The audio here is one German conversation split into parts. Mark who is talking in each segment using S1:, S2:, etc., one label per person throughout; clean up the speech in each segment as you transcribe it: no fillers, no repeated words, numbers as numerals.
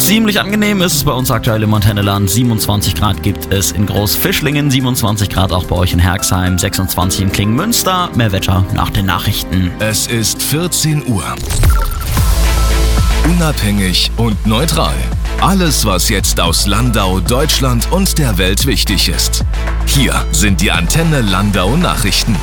S1: Ziemlich angenehm ist es bei uns aktuell im Antenneland. 27 Grad gibt es in Großfischlingen, 27 Grad auch bei euch in Herxheim, 26 in Klingmünster. Mehr Wetter nach den Nachrichten.
S2: Es ist 14 Uhr. Unabhängig und neutral. Alles, was jetzt aus Landau, Deutschland und der Welt wichtig ist. Hier sind die Antenne Landau Nachrichten.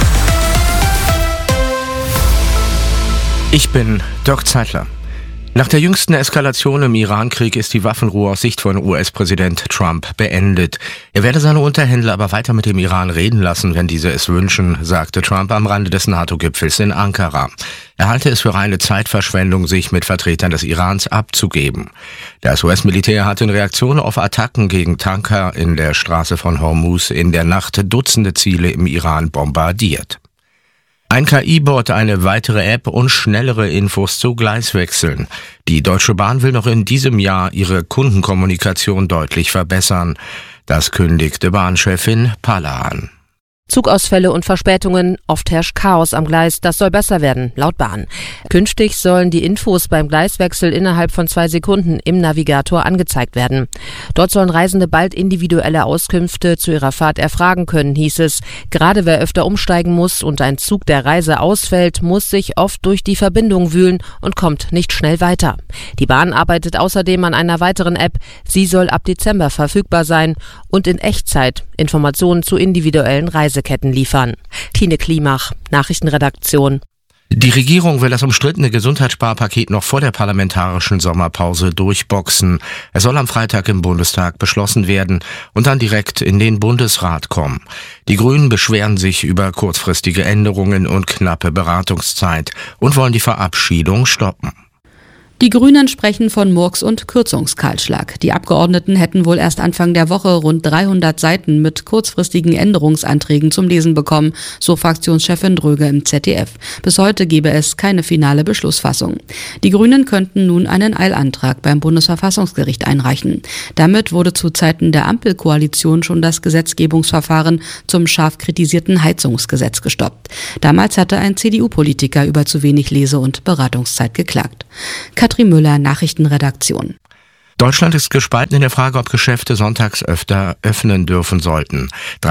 S3: Ich bin Dirk Zeitler. Nach der jüngsten Eskalation im Iran-Krieg ist die Waffenruhe aus Sicht von US-Präsident Trump beendet. Er werde seine Unterhändler aber weiter mit dem Iran reden lassen, wenn diese es wünschen, sagte Trump am Rande des NATO-Gipfels in Ankara. Er halte es für reine Zeitverschwendung, sich mit Vertretern des Irans abzugeben. Das US-Militär hat in Reaktion auf Attacken gegen Tanker in der Straße von Hormuz in der Nacht Dutzende Ziele im Iran bombardiert. Ein KI-Bot, eine weitere App und schnellere Infos zu Gleiswechseln. Die Deutsche Bahn will noch in diesem Jahr ihre Kundenkommunikation deutlich verbessern. Das kündigte Bahnchefin Palla an.
S4: Zugausfälle und Verspätungen, oft herrscht Chaos am Gleis, das soll besser werden, laut Bahn. Künftig sollen die Infos beim Gleiswechsel innerhalb von 2 Sekunden im Navigator angezeigt werden. Dort sollen Reisende bald individuelle Auskünfte zu ihrer Fahrt erfragen können, hieß es. Gerade wer öfter umsteigen muss und ein Zug der Reise ausfällt, muss sich oft durch die Verbindung wühlen und kommt nicht schnell weiter. Die Bahn arbeitet außerdem an einer weiteren App. Sie soll ab Dezember verfügbar sein und in Echtzeit Informationen zu individuellen Reiseketten liefern. Tine Klimach, Nachrichtenredaktion.
S3: Die Regierung will das umstrittene Gesundheitssparpaket noch vor der parlamentarischen Sommerpause durchboxen. Es soll am Freitag im Bundestag beschlossen werden und dann direkt in den Bundesrat kommen. Die Grünen beschweren sich über kurzfristige Änderungen und knappe Beratungszeit und wollen die Verabschiedung stoppen.
S5: Die Grünen sprechen von Murks- und Kürzungskahlschlag. Die Abgeordneten hätten wohl erst Anfang der Woche rund 300 Seiten mit kurzfristigen Änderungsanträgen zum Lesen bekommen, so Fraktionschefin Dröge im ZDF. Bis heute gebe es keine finale Beschlussfassung. Die Grünen könnten nun einen Eilantrag beim Bundesverfassungsgericht einreichen. Damit wurde zu Zeiten der Ampelkoalition schon das Gesetzgebungsverfahren zum scharf kritisierten Heizungsgesetz gestoppt. Damals hatte ein CDU-Politiker über zu wenig Lese- und Beratungszeit geklagt. Katrin Müller, Nachrichtenredaktion.
S3: Deutschland ist gespalten in der Frage, ob Geschäfte sonntags öfter öffnen dürfen sollten.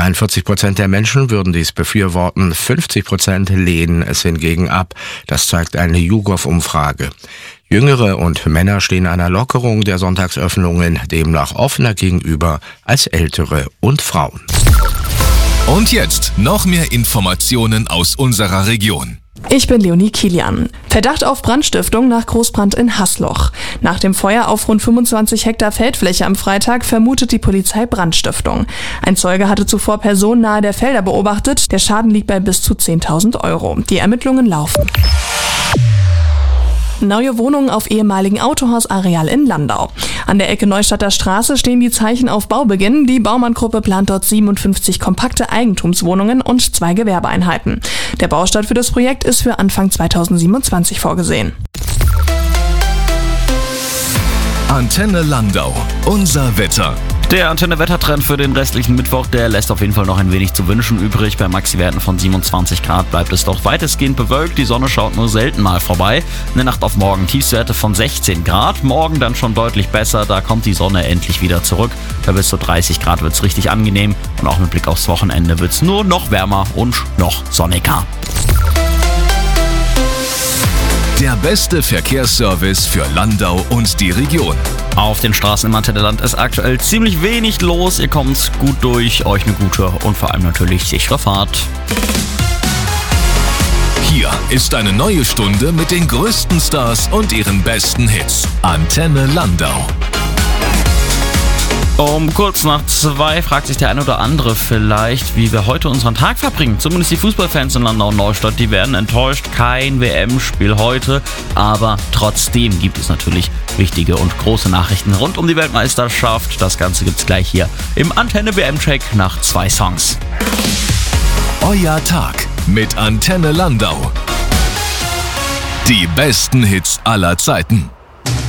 S3: 43% der Menschen würden dies befürworten, 50% lehnen es hingegen ab. Das zeigt eine YouGov-Umfrage. Jüngere und Männer stehen einer Lockerung der Sonntagsöffnungen demnach offener gegenüber als Ältere und Frauen.
S2: Und jetzt noch mehr Informationen aus unserer Region.
S6: Ich bin Leonie Kilian. Verdacht auf Brandstiftung nach Großbrand in Haßloch. Nach dem Feuer auf rund 25 Hektar Feldfläche am Freitag vermutet die Polizei Brandstiftung. Ein Zeuge hatte zuvor Personen nahe der Felder beobachtet. Der Schaden liegt bei bis zu 10.000 Euro. Die Ermittlungen laufen. Neue Wohnungen auf ehemaligen Autohausareal in Landau. An der Ecke Neustadter Straße stehen die Zeichen auf Baubeginn. Die Baumann-Gruppe plant dort 57 kompakte Eigentumswohnungen und 2 Gewerbeeinheiten. Der Baustart für das Projekt ist für Anfang 2027 vorgesehen.
S2: Antenne Landau, unser Wetter.
S1: Der Antenne-Wettertrend für den restlichen Mittwoch, der lässt auf jeden Fall noch ein wenig zu wünschen übrig. Bei Maxi-Werten von 27 Grad bleibt es doch weitestgehend bewölkt. Die Sonne schaut nur selten mal vorbei. In der Nacht auf morgen Tiefstwerte von 16 Grad. Morgen dann schon deutlich besser. Da kommt die Sonne endlich wieder zurück. Bei bis zu 30 Grad wird es richtig angenehm. Und auch mit Blick aufs Wochenende wird es nur noch wärmer und noch sonniger.
S2: Der beste Verkehrsservice für Landau und die Region.
S1: Auf den Straßen im Antenneland ist aktuell ziemlich wenig los. Ihr kommt gut durch, euch eine gute und vor allem natürlich sichere Fahrt.
S2: Hier ist eine neue Stunde mit den größten Stars und ihren besten Hits. Antenne Landau.
S1: Um kurz nach 2 fragt sich der eine oder andere vielleicht, wie wir heute unseren Tag verbringen. Zumindest die Fußballfans in Landau und Neustadt, die werden enttäuscht. Kein WM-Spiel heute, aber trotzdem gibt es natürlich wichtige und große Nachrichten rund um die Weltmeisterschaft. Das Ganze gibt's gleich hier im Antenne-WM-Check nach 2 Songs.
S2: Euer Tag mit Antenne Landau. Die besten Hits aller Zeiten.